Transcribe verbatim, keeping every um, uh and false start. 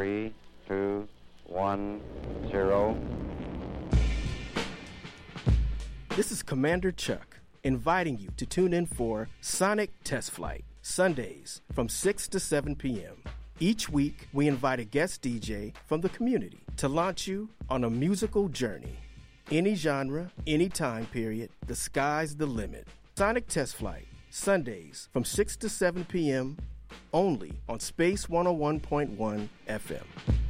Three, two, one, zero. This is Commander Chuck, inviting you to tune in for Sonic Test Flight, Sundays from six to seven p.m. Each week, we invite a guest D J from the community to launch you on a musical journey. Any genre, any time period, the sky's the limit. Sonic Test Flight, Sundays from six to seven p.m. only on Space one oh one point one F M.